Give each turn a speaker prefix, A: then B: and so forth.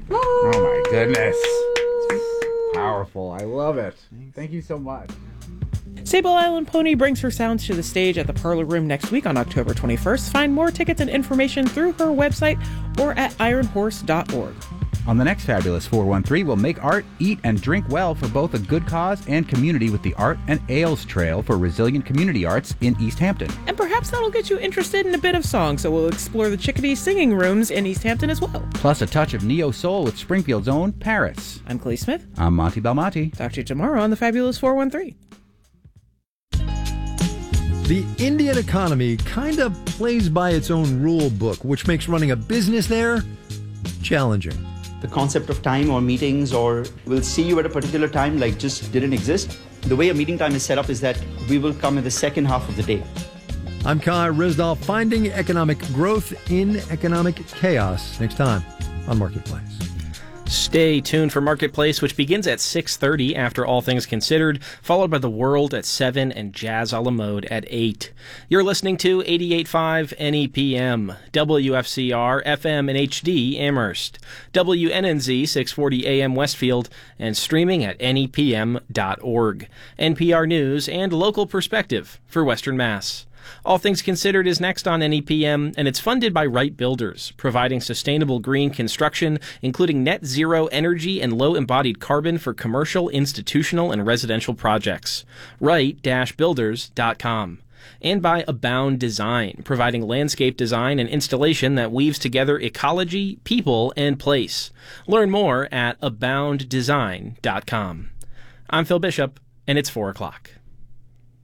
A: Oh my goodness. Powerful. I love it. Thank you so much.
B: Sable Island Pony brings her sounds to the stage at the Parlor Room next week on October 21st. Find more tickets and information through her website or at ironhorse.org.
A: On the next Fabulous 413, we'll make art, eat, and drink well for both a good cause and community with the Art and Ales Trail for Resilient Community Arts in East Hampton.
B: And perhaps that'll get you interested in a bit of song, so we'll explore the Chickadee singing rooms in East Hampton as well.
A: Plus a touch of neo-soul with Springfield's own Paris.
B: I'm Clee Smith.
A: I'm Monty Belmonte.
B: Talk to you tomorrow on the Fabulous 413.
C: The Indian economy kind of plays by its own rule book, which makes running a business there challenging.
D: The concept of time or meetings or we'll see you at a particular time like just didn't exist. The way a meeting time is set up is that we will come in the second half of the day.
C: I'm Kai Risdall, finding economic growth in economic chaos. Next time on Marketplace.
E: Stay tuned for Marketplace, which begins at 6:30 after All Things Considered, followed by The World at 7 and Jazz a la Mode at 8. You're listening to 88.5 NEPM, WFCR, FM and HD Amherst, WNNZ 640 AM Westfield, and streaming at nepm.org. NPR News and local perspective for Western Mass. All Things Considered is next on NEPM, and it's funded by Wright Builders, providing sustainable green construction, including net zero energy and low embodied carbon for commercial, institutional, and residential projects. Wright-builders.com. And by Abound Design, providing landscape design and installation that weaves together ecology, people, and place. Learn more at abounddesign.com. I'm Phil Bishop, and it's 4 o'clock.